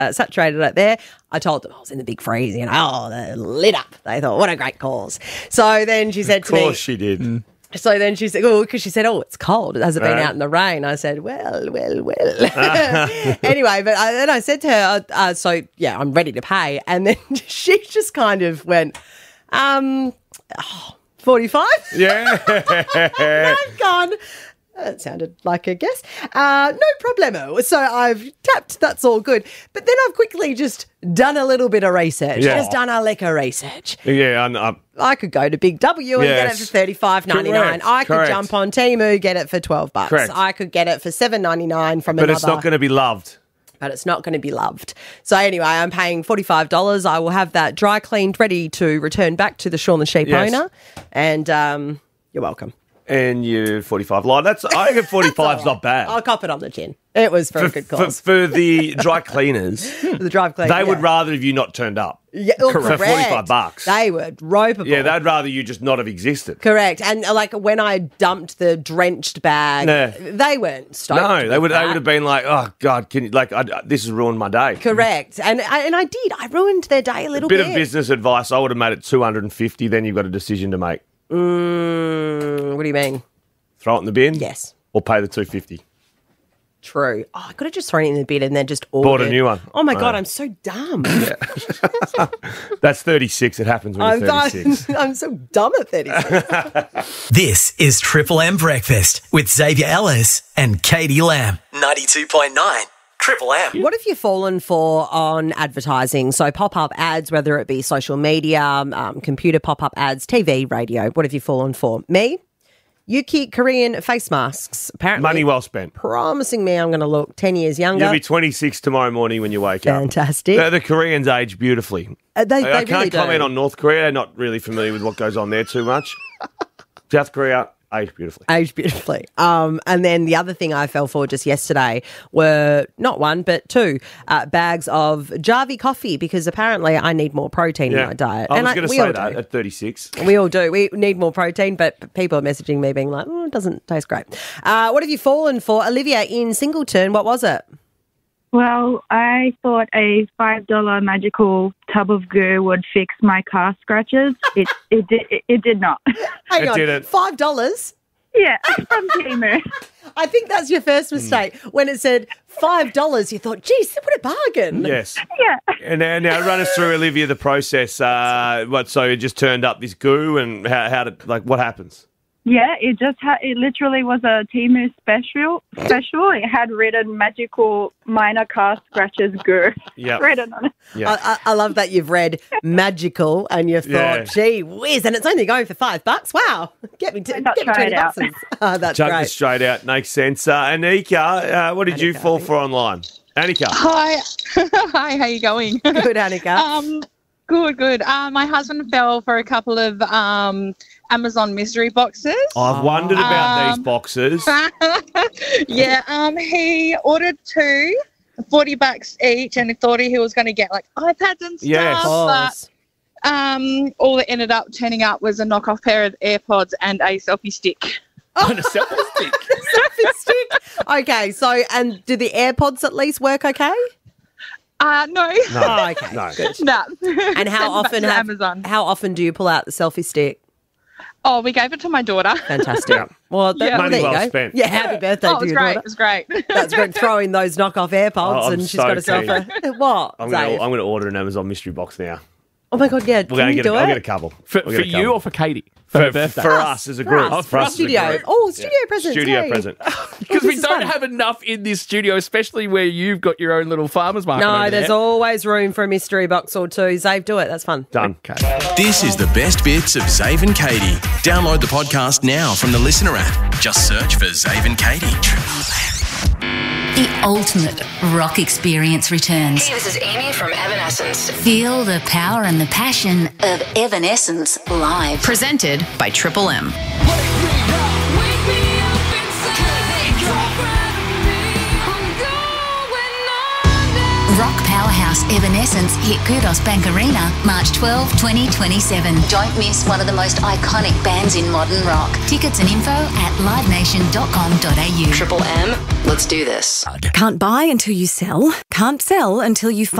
saturated it there. I told them I was in the big freeze, you know, they lit up. They thought, what a great cause. So then she said to me. Of course she did. So then she said, because she said, it's cold. Has it been out in the rain? I said, well. Anyway, but then I said to her, I'm ready to pay. And then she just kind of went, 45? Yeah. I've gone. That sounded like a guess. No problemo. So I've tapped, that's all good. But then I've quickly just done a little bit of research. Yeah. Just done a lick of research. Yeah. I could go to Big W and get it for $35.99. Correct. I could jump on Temu, get it for $12. Correct. I could get it for $7.99 from But another. it's not going to be loved. But it's not going to be loved. So anyway, I'm paying $45. I will have that dry cleaned, ready to return back to the Shaun the Sheep owner. And you're welcome. And you 45 line. I think 45 is not bad. I'll cop it on the chin. It was for a good cause. For the dry cleaners, The dry cleaner. they would rather have you not turned up. Yeah, For correct. $45. They were ropeable. Yeah, they'd rather you just not have existed. Correct. And like when I dumped the drenched bag, they weren't stoked. No, they would that. have been like, oh God, this has ruined my day. Correct. And I did. I ruined their day a little bit. Bit of business advice. I would have made it 250. Then you've got a decision to make. What do you mean? Throw it in the bin. Yes. Or pay the 250. True. Oh, I could have just thrown it in the bin and then just ordered. Bought a new one. Oh my God, I'm so dumb. That's 36. It happens when you're 36. I'm so dumb at 36. This is Triple M Breakfast with Xavier Ellis and Katie Lamb. 92.9 Triple M. What have you fallen for on advertising? So pop-up ads, whether it be social media, computer pop-up ads, TV, radio. What have you fallen for? Me? Yuki Korean face masks. Apparently, Money well spent. promising me I'm going to look 10 years younger. You'll be 26 tomorrow morning when you wake up. Fantastic. The Koreans age beautifully. They I really can't do. comment on North Korea. I'm not really familiar with what goes on there too much. South Korea, age beautifully. Aged beautifully. And then the other thing I fell for just yesterday were not one, but two bags of Jarvie coffee because apparently I need more protein in my diet. I was going to we say all that do. at 36. We all do. We need more protein, but people are messaging me being like, it doesn't taste great. What have you fallen for? Olivia in Singleton, what was it? Well, I thought a $5 magical tub of goo would fix my car scratches. It did not. Hang It on, didn't. $5? Yeah, from Temu. I think that's your first mistake. When it said $5, you thought, geez, what a bargain. Yes. Yeah. And now run us through, Olivia, the process. So it just turned up this goo and what happens? Yeah, it literally was a Temu special. It had written magical minor car scratches goo written on it. Yeah. I love that you've read magical and you've thought, gee whiz, and it's only going for $5. Wow. Get me not try it out. $20. Oh, that's Chuck great. it straight out. Makes sense. Anika, what did you fall for online? Anika. Hi. Hi, how you going? Good, Annika. Good. My husband fell for a couple of Amazon mystery boxes. I've wondered about these boxes. Yeah, he ordered two, $40 each, and he thought he was going to get like iPads and stuff. Yes. Pause. But all that ended up turning up was a knockoff pair of AirPods and a selfie stick. On a selfie stick. Selfie stick. Okay, so, and do the AirPods at least work okay? No. Oh, okay. No. Good. No. And how Send it back often to Amazon? how often do you pull out the selfie stick? Oh, we gave it to my daughter. Fantastic. Well, Yeah. well, Money there you well go. spent. Yeah, happy birthday Oh, it to was your great. daughter. It was great. That's great. Throwing those knockoff AirPods, Oh, I'm and she's so got herself a what? I'm Dave? going to order an Amazon mystery box now. Oh my God, yeah. Can you do I'll get a it? couple. For I'll get a you couple. or for Katie? For her birthday? us as a group. For us. as a Studio. group. Oh, studio present. Studio too. present. Because we This is don't fun. have enough in this studio, especially where you've got your own little farmer's market. No, over there's there. always room for a mystery box or two. Zave, do it. That's fun. Done. This is the best bits of Zave and Katie. Download the podcast now from the Listener app. Just search for Zave and Katie. The ultimate rock experience returns. Hey, this is Amy from Evanescence. Feel the power and the passion of Evanescence live. Presented by Triple M. Rock power Powerhouse Evanescence hit Kudos Bank Arena March 12, 2027. Don't miss one of the most iconic bands in modern rock. Tickets and info at livenation.com.au. Triple M, let's do this. Can't buy until you sell. Can't sell until you